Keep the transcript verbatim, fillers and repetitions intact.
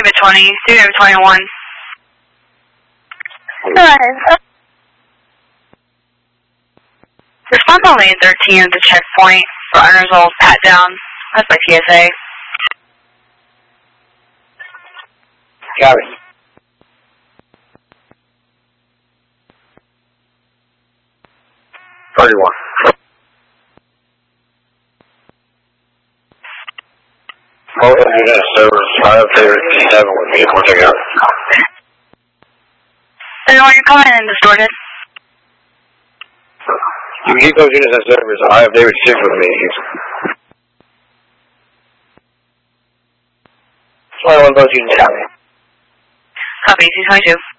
David twenty, David twenty-one. Five. Response on lane thirteen at the checkpoint for unresolved pat down. That's by T S A. Got it. thirty-one. Both of you guys servers, I have David seven with me, we'll check it out. thirty-one, you're coming in distorted. You can keep those units as servers, I have David six with me. Try one of those units out. Copy, two twenty-two.